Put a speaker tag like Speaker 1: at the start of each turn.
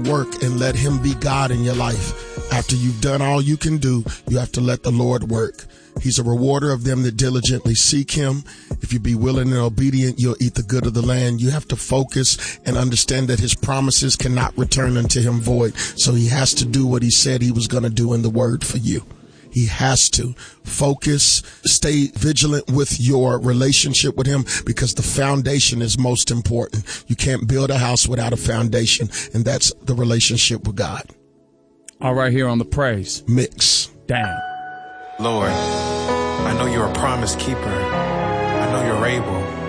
Speaker 1: work and let him be God in your life. After you've done all you can do, you have to let the Lord work. He's a rewarder of them that diligently seek him. If you be willing and obedient, you'll eat the good of the land. You have to focus and understand that his promises cannot return unto him void. So he has to do what he said he was going to do in the word for you. He has to focus, stay vigilant with your relationship with him, because the foundation is most important. You can't build a house without a foundation, and that's the relationship with God.
Speaker 2: All right, here on the praise
Speaker 1: mix.
Speaker 2: Damn.
Speaker 3: Lord, I know you're a promise keeper. I know you're able.